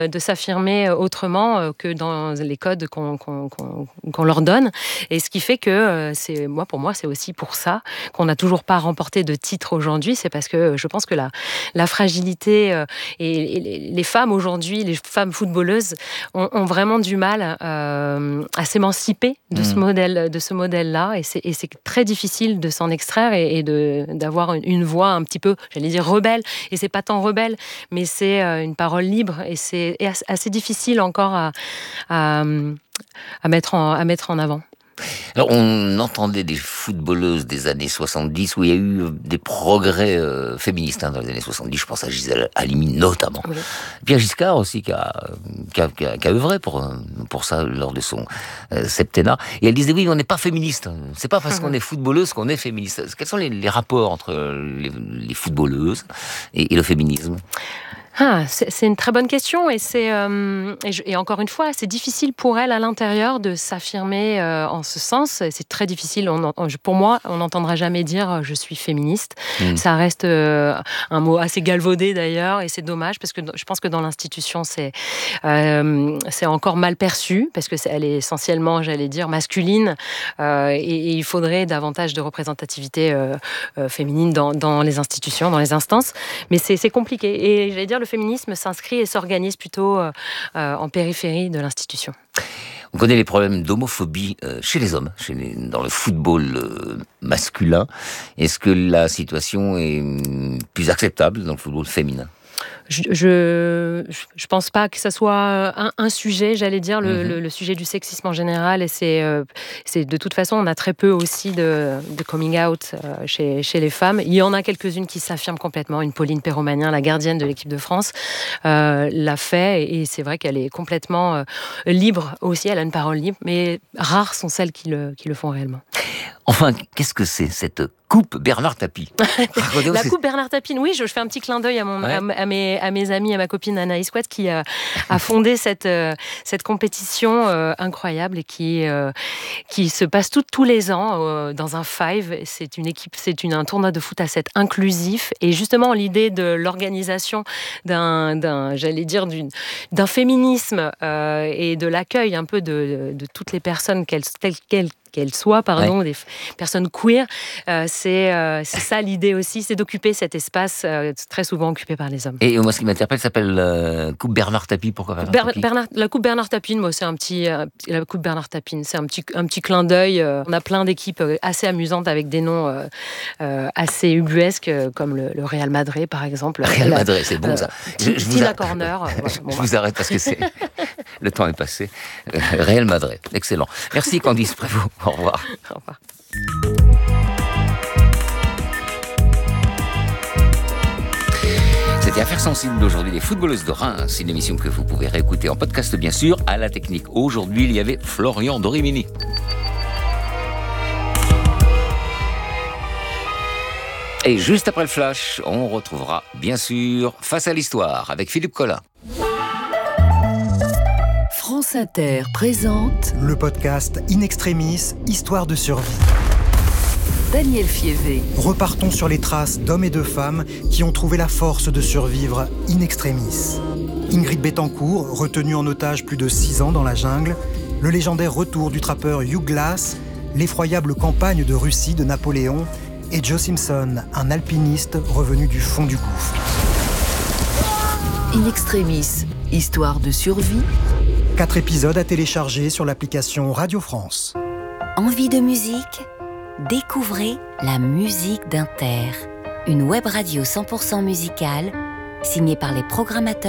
de s'affirmer autrement que dans les codes qu'on leur donne. Et ce qui fait que pour moi, c'est aussi pour ça qu'on n'a toujours pas remporté de titre aujourd'hui. C'est parce que je pense que la fragilité et les femmes aujourd'hui, les femmes footballeuses, ont vraiment du mal à s'émanciper de ce modèle-là. Et c'est très difficile de s'en extraire et d'avoir une voix un petit peu, j'allais dire, rebelle. Et c'est pas tant rebelle, mais c'est une parole libre. Et c'est assez difficile encore à mettre en avant. Alors, on entendait des footballeuses des années 70 où il y a eu des progrès féministes dans les années 70. Je pense à Gisèle Halimi notamment. Oui. Pierre Giscard aussi qui a œuvré pour ça lors de son septennat. Et elle disait oui, on n'est pas féministe. C'est pas parce qu'on est footballeuse qu'on est féministe. Quels sont les rapports entre les footballeuses et le féminisme ? C'est une très bonne question et encore une fois, c'est difficile pour elle à l'intérieur de s'affirmer en ce sens. C'est très difficile. Pour moi, on n'entendra jamais dire je suis féministe. Ça reste un mot assez galvaudé d'ailleurs et c'est dommage parce que je pense que dans l'institution c'est encore mal perçu parce que elle est essentiellement, j'allais dire, masculine et il faudrait davantage de représentativité féminine dans les institutions, dans les instances. Mais c'est compliqué et j'allais dire le féminisme s'inscrit et s'organise plutôt en périphérie de l'institution. On connaît les problèmes d'homophobie chez les hommes, dans le football masculin. Est-ce que la situation est plus acceptable dans le football féminin ? Je pense pas que ça soit un sujet, j'allais dire, le sujet du sexisme en général. Et c'est de toute façon, on a très peu aussi de coming out chez les femmes. Il y en a quelques-unes qui s'affirment complètement. Une Pauline Perromanien, la gardienne de l'équipe de France, l'a fait. Et c'est vrai qu'elle est complètement libre aussi. Elle a une parole libre. Mais rares sont celles qui le font réellement. Enfin, qu'est-ce que c'est cette coupe Bernard Tapie ? La coupe Bernard Tapie, oui, je fais un petit clin d'œil à mes amis, à ma copine Anaïs Couette qui a fondé cette compétition incroyable et qui se passe tous les ans dans un five. C'est une équipe, un tournoi de foot à 7 inclusif et justement l'idée de l'organisation d'un féminisme et de l'accueil un peu de toutes les personnes qu'elles soient, des personnes queer, c'est ça l'idée aussi, c'est d'occuper cet espace très souvent occupé par les hommes. Et moi, ce qui m'interpelle s'appelle Coupe Bernard Tapie. Pourquoi Bernard Tapie ? La Coupe Bernard Tapie, moi, c'est la Coupe Bernard Tapie, c'est un petit clin d'œil. On a plein d'équipes assez amusantes avec des noms assez ubuesques, comme le Real Madrid, par exemple. Real Madrid, c'est bon ça. Tina Corner. Je vous arrête parce que le temps est passé. Real Madrid, excellent. Merci Candice Prévost. Au revoir. Au revoir. C'était Affaires sensibles d'aujourd'hui, les footballeuses de Reims. Une émission que vous pouvez réécouter en podcast, bien sûr, à la technique. Aujourd'hui, il y avait Florian Dorimini. Et juste après le flash, on retrouvera, bien sûr, Face à l'histoire avec Philippe Collin. France Inter présente le podcast In Extremis, Histoire de survie. Daniel Fievé. Repartons sur les traces d'hommes et de femmes qui ont trouvé la force de survivre in extremis. Ingrid Betancourt, retenue en otage plus de 6 ans dans la jungle, le légendaire retour du trappeur Hugh Glass, l'effroyable campagne de Russie de Napoléon et Joe Simpson, un alpiniste revenu du fond du gouffre. In Extremis, Histoire de survie. 4 épisodes à télécharger sur l'application Radio France. Envie de musique ? Découvrez la musique d'Inter, une web radio 100% musicale signée par les programmateurs